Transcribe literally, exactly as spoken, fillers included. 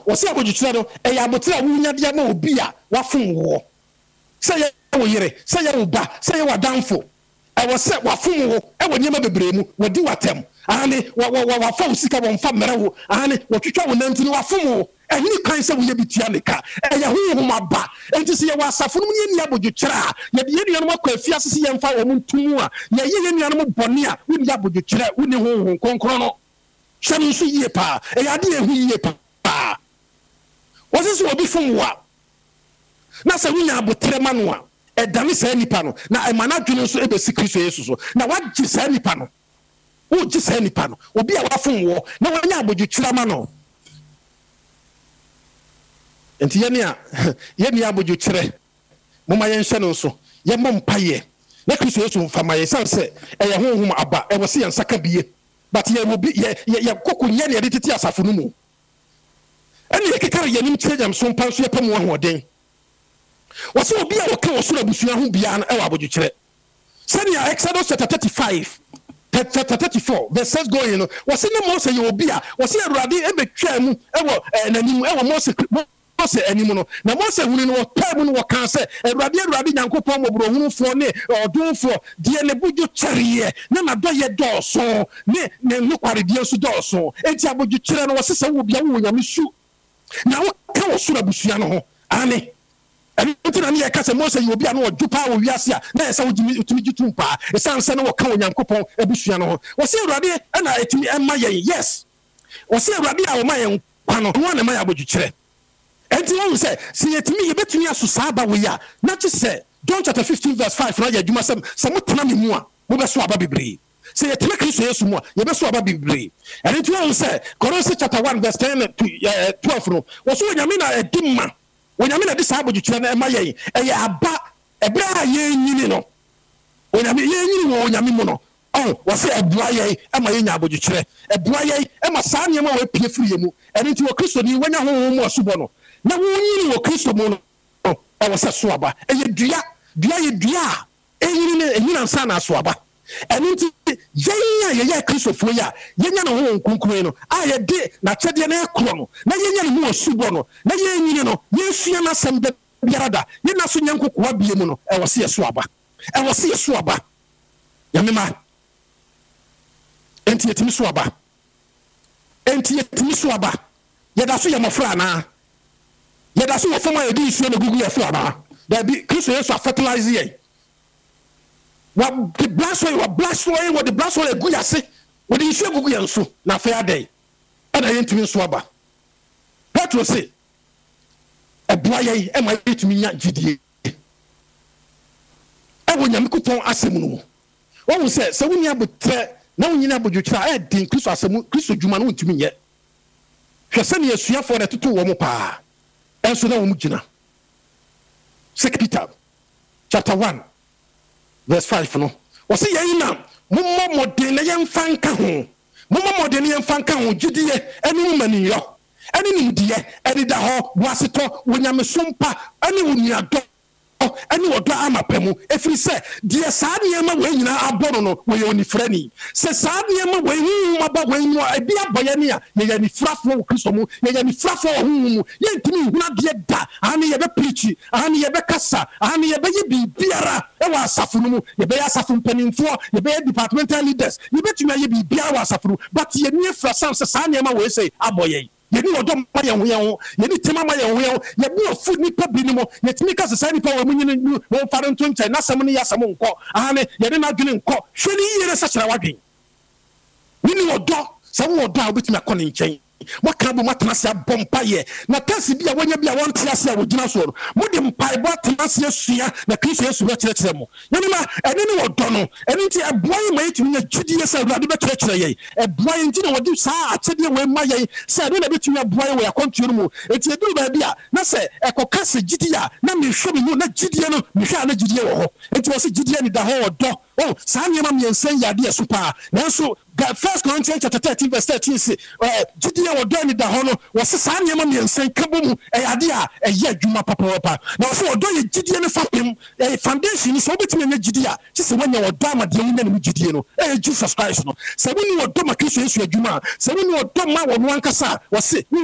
wo se abodwetire no e ya abotire wunya dia ma obi a wafom wo se ye wo yire se ye wo ba se ye wadanfo e wo se wafom wo e wo nyema bebre mu wodi watem ahane wa wa wa fa usika wo mfa mere wo ahane wo twetwa wo nanti no wafom wo ehni kan se wo ye bitua neka e ya hu hu maba enti se ye wasafo no ye ni abodwetire a ye de ye nuanom akwa afia se ye mfa wo ntumu a ye ye nuanom bone a wo ni abodwetire wo ni hu hu konkron no shanu so ye pa e ya de ehu ye pa wose so obi fom wa na se wunya abotre ma no a e dane sa nipa no na e mana dwene so e be Kristo Yesu so na wagye sa nipa no wo gye sa nipa no obi a wafom wo na wanya abodwetire ma no enti ye ne a ye ne abodwetire moma ye nhye no so ye mom paye na Kristo Yesu mfama ye san se e ye honhom aba e wo se ye nsaka biye but ye will be ye ye koku nye ne tete asafo no mu ene ye kekare ye nim kyerejam so mpan so ye pam wo hoden wo se obi a wo ka wo so abusua ho bia na e wa abodwetire senia Exodus chapter thirty-five thirty-four verses going no wo se ne Moses ye obi a wo se Awurade e betwa mu e wo nanim e wo Moses Mose animu no na Mose hunu no pa mu no kan se Awurade Awurade Nyankopɔn mobro hunufo ne odunfo de ne budwo kyereye na na do ye dɔɔso ne ne nokware die so dɔɔso enti abodwo kyere no wɔsesa wo bia wo nyame su na wo ka wo sura busua no ho ane enti na ne ye ka se Mose ye obi a no odwo pa wo wiase a na yesa wo gimi utumi gitum pa esan se no wo ka wo Nyankopɔn abusua no ho wo se Awurade na etumi emma ye yes wo se Awurade a wo ma ye kwa no ho na ma ye abodwo kyere enti won say se yetimi yebetumi aso saaba we ya na che say John chapter fifteen verse five na ya dwuma sam se motena me mu a mo beso aba bebre se yetena Kristo Yesu mu a ye beso aba bebre enti won say Colossians chapter one verse ten to twelve no wo so nyame na edimma wo nyame na de saaba dwetire na ema ye e ya aba ebra ye nyini no wo nyame ye nyini wo nyame mu no oh wo say ebua ye ema ye nya abodwetire ebua ye ema saa nyema wo pie firi ye mu enti wo Kristo ni wanya ho mu asubo no na wonyini wo Kristo mu no e wo se so aba e ye dua dua ye dua e yini ne enyina nsa na so aba enti yenya ye ye Kristo fo ya yenya no ho nkunkun no a ye de na kyede na ekro no na yenya no mu asubo no na ye nyini no ye sua na sem de biarada ye na so nyankokoa bie mu no e wo se so aba e wo se so aba yamema enti yetimi so aba enti yetimi so aba ye da so ye mofra na ye da so wo foma ye di isuo na gugu ye so aba da bi Kristo Yesu a fertilize ye wa the blast way wa blast way wa the blast way gu yase wo di isuo gugu ye nso na fa adai ana ye ntimi so aba Petro say e bua ye e ma yetimi nya gidie e wo nyame kupon asem no mu wo say se wo nya botre na wo nyina bodwotira e din Kristo asem Kristo dwuma no ntimi nye hwese ne asuafo na tutu wo mu pa enso na wo mu gina Second Peter chapter one verse five no wo se yen na mommo modern na yen fanka ho mommo modern yen fanka ho gidie eni maniyo eni nimdiye eni da ho boaseto wonyamesompa eni woniado eni wodo amapemu efiri se die saa niema we nyina abono no we yoni frani se saa niema we hu maba we nu ebi aboye ne a ye yani frafo Kristo mu ye yani frafo hu mu ye ntimi huna de da ani ye be preach ani ye be kasa ani ye be ye bibiara e wa asafo no mu ye be asafo mpanimfo ye be departmental leaders ye betumi ye bibiara wa asafo but ye nie frasam se saa niema we say aboye yeni odom ma ye ho ye ho yeni tema ma ye ho ye ho ye bi ofu nipa bi ni mo ye timi ka se sai nipa wo munyini wo fare nto nche na sam ni yasam nko ahane ye de na dwene nko hwe ni yere sa kyera wadwen ni odo sa wo odo a obetimi akọ ne nchen mo ka bo matena se bompa ye na tasi bia wanya bia won tia se a wogina so mo de mpai bo atena se asua na Kristo Yesu be kyerɛ kyerɛ mo nyame ma ene ni odo no ene nti eboy ma yetumi nya gidie se Awurade be kyerɛ kyerɛ ye eboy nti na wodi saa akyede we ma ye se ade na betumi eboy we akontuo mu enti edu ba bia na se ekoka se gidie a na me hwe me mu na gidie no me hwe na gidie wo ho enti wo se gidie ni da ho odo oh saa nyema me nsan yade so pa nanso First Corinthians chapter thirteen verse thirteen say gidie wo do ni da ho no wo se saa nyema me nsan ka bomu e yade a e ye adwuma papa papa na wo se wo do ye gidie no fapem e foundation ni so obetimi na gidie a ti se wanya wo do amade mu na mu gidie no e Jesus Christ no se woni wo do ma Kristo Yesu adwuma se woni wo do ma wo no ankasa wo se